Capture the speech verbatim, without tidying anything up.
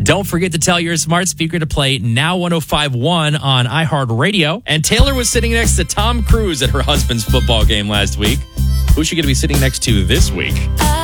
Don't forget to tell your smart speaker to play Now one oh five point one on iHeartRadio. And Taylor was sitting next to Tom Cruise at her husband's football game last week. Who's she going to be sitting next to this week?